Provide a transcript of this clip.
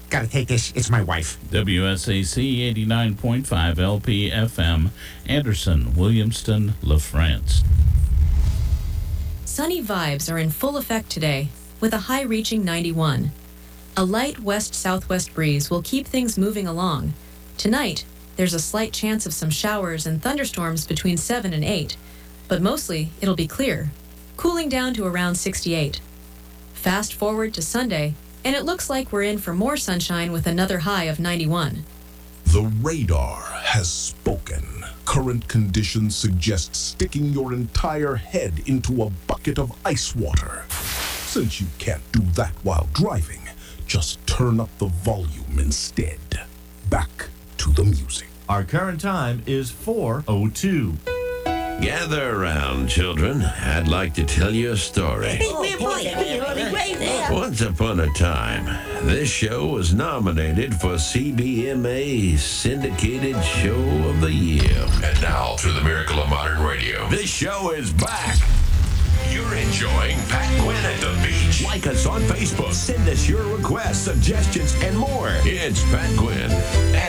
Gotta take this. It's my wife. WSAC 89.5 LP FM, Anderson, Williamston, LaFrance. Sunny vibes are in full effect today, with a high reaching 91. A light west-southwest breeze will keep things moving along. Tonight, there's a slight chance of some showers and thunderstorms between 7 and 8, but mostly it'll be clear, cooling down to around 68. Fast forward to Sunday, and it looks like we're in for more sunshine with another high of 91. The radar has spoken. Current conditions suggest sticking your entire head into a bucket of ice water. Since you can't do that while driving, just turn up the volume instead. Back to the music. Our current time is 4:02. Gather around, children. I'd like to tell you a story. Once upon a time, this show was nominated for CBMA Syndicated Show of the Year. And now, through the miracle of modern radio, This show is back. you're enjoying Pat Quinn at the beach. Like us on Facebook. Send us your requests, suggestions, and more. It's Pat Quinn